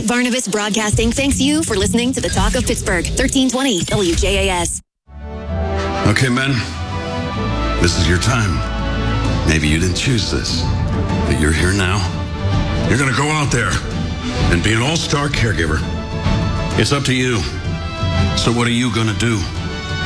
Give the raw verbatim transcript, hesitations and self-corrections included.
Saint Barnabas Broadcasting thanks you for listening to the Talk of Pittsburgh, thirteen twenty W J A S. Okay, men, this is your time. Maybe you didn't choose this, but you're here now. You're going to go out there and be an all-star caregiver. It's up to you. So what are you going to do?